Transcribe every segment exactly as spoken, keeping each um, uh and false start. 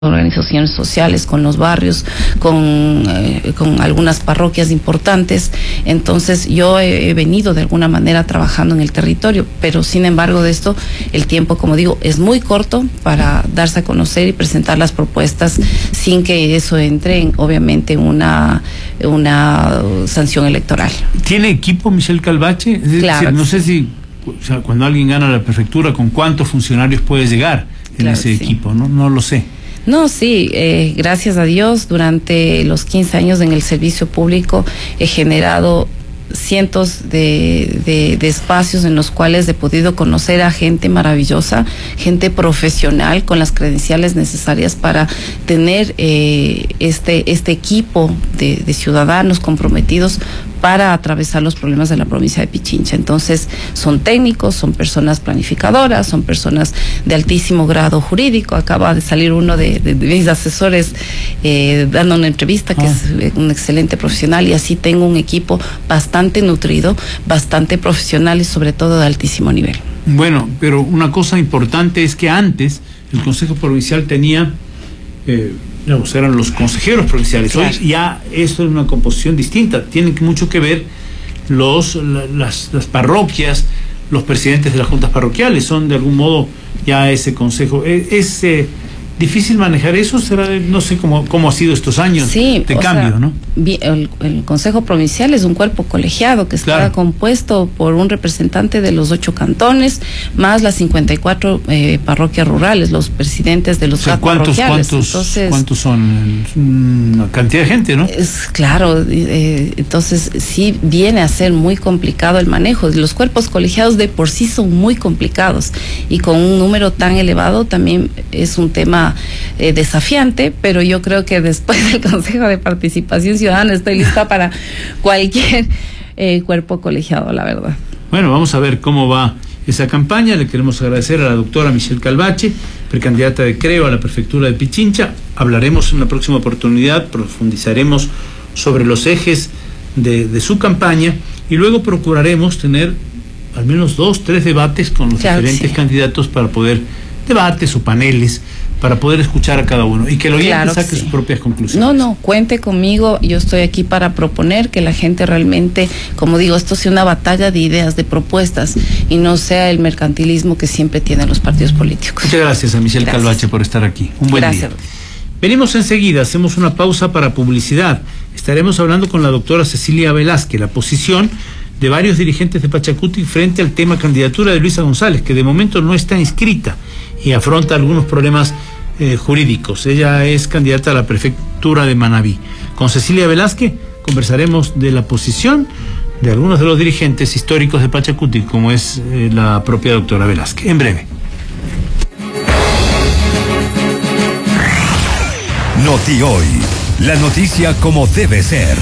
organizaciones sociales, con los barrios, con, eh, con algunas parroquias importantes. Entonces yo he, he venido de alguna manera trabajando en el territorio, pero sin embargo de esto el tiempo, como digo, es muy corto para darse a conocer y presentar las propuestas sin que eso entre en, obviamente, una, una sanción electoral. ¿ ¿Tiene equipo Michelle Calvache? Es decir, Claro. no sé si o sea, cuando alguien gana la prefectura, ¿con cuántos funcionarios puede llegar en Claro, ese sí. equipo? No, no lo sé. No, sí, eh, gracias a Dios, durante los quince años en el servicio público he generado cientos de, de, de espacios en los cuales he podido conocer a gente maravillosa, gente profesional con las credenciales necesarias para tener eh, este, este equipo de, de ciudadanos comprometidos para atravesar los problemas de la provincia de Pichincha. Entonces, son técnicos, son personas planificadoras, son personas de altísimo grado jurídico. Acaba de salir uno de, de, de mis asesores eh, dando una entrevista, que ah. es un excelente profesional, y así tengo un equipo bastante nutrido, bastante profesional y sobre todo de altísimo nivel. Bueno, pero una cosa importante es que antes el Consejo Provincial tenía... Eh, Digamos, eran los consejeros provinciales. Claro. Hoy ya esto es una composición distinta. Tienen mucho que ver los las, las parroquias, los presidentes de las juntas parroquiales son de algún modo ya ese consejo. Es, es eh, difícil manejar eso. Será de, no sé cómo cómo ha sido estos años sí, de cambio, sea, ¿no? El, el Consejo Provincial es un cuerpo colegiado que está claro. compuesto por un representante de los ocho cantones, más las cincuenta y cuatro eh, parroquias rurales, los presidentes de los o sea, ¿cuántos, parroquiales. ¿cuántos, entonces, ¿Cuántos son? Una cantidad de gente, ¿no? Es claro, eh, entonces sí viene a ser muy complicado el manejo. Los cuerpos colegiados de por sí son muy complicados y con un número tan elevado también es un tema eh, desafiante, pero yo creo que después del Consejo de Participación Ciudadana estoy lista para cualquier eh, cuerpo colegiado, la verdad. Bueno, vamos a ver cómo va esa campaña. Le queremos agradecer a la doctora Michelle Calvache, precandidata de Creo a la prefectura de Pichincha. Hablaremos en una próxima oportunidad, profundizaremos sobre los ejes de, de su campaña y luego procuraremos tener al menos dos, tres debates con los claro, diferentes sí. candidatos para poder, debates o paneles, para poder escuchar a cada uno y que el oyente claro saque sí. sus propias conclusiones. No, no, cuente conmigo, yo estoy aquí para proponer que la gente realmente, como digo, esto sea una batalla de ideas, de propuestas y no sea el mercantilismo que siempre tienen los partidos políticos. Muchas gracias a Michelle gracias. Calvache por estar aquí. Un buen gracias. día. Venimos enseguida, hacemos una pausa para publicidad. Estaremos hablando con la doctora Cecilia Velázquez, la posición de varios dirigentes de Pachacuti frente al tema candidatura de Luisa González, que de momento no está inscrita y afronta algunos problemas eh, jurídicos. Ella es candidata a la prefectura de Manabí. Con Cecilia Velázquez conversaremos de la posición de algunos de los dirigentes históricos de Pachacuti, como es eh, la propia doctora Velázquez. En breve. Noti Hoy, la noticia como debe ser.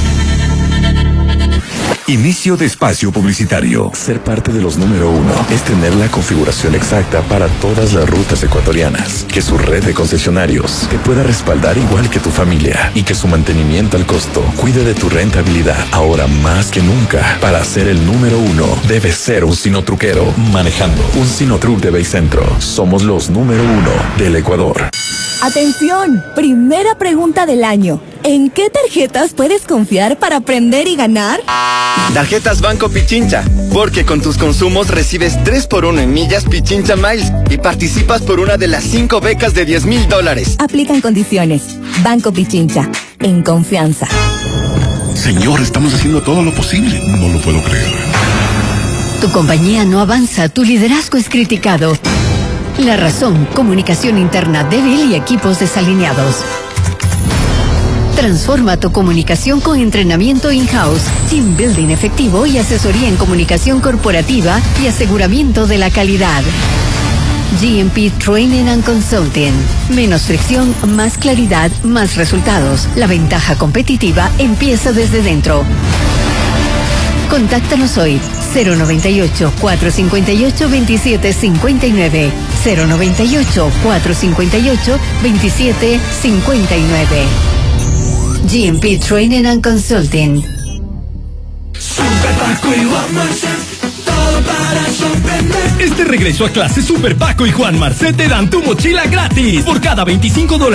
Inicio de espacio publicitario. Ser parte de los número uno es tener la configuración exacta para todas las rutas ecuatorianas. Que su red de concesionarios te pueda respaldar igual que tu familia y que su mantenimiento al costo cuide de tu rentabilidad. Ahora más que nunca, para ser el número uno, debe ser un sinotruquero manejando un Sinotruc de Baycentro. Somos los número uno del Ecuador. Atención, primera pregunta del año. ¿En qué tarjetas puedes confiar para aprender y ganar? Tarjetas Banco Pichincha, porque con tus consumos recibes tres por uno en millas Pichincha Miles y participas por una de las cinco becas de diez mil dólares. Aplican condiciones. Banco Pichincha, en confianza. Señor, estamos haciendo todo lo posible. No lo puedo creer. Tu compañía no avanza, tu liderazgo es criticado. La razón, comunicación interna débil y equipos desalineados. Transforma tu comunicación con entrenamiento in-house, team building efectivo y asesoría en comunicación corporativa y aseguramiento de la calidad. G M P Training and Consulting. Menos fricción, más claridad, más resultados. La ventaja competitiva empieza desde dentro. Contáctanos hoy. cero noventa y ocho, cuatrocientos cincuenta y ocho, veintisiete cincuenta y nueve. cero noventa y ocho, cuatrocientos cincuenta y ocho, veintisiete cincuenta y nueve. G M P Training and Consulting. Super Paco y Guamarse, todo para sorprender. Este regreso a clase, Super Paco y Juan Marcet te dan tu mochila gratis. Por cada veinticinco dólares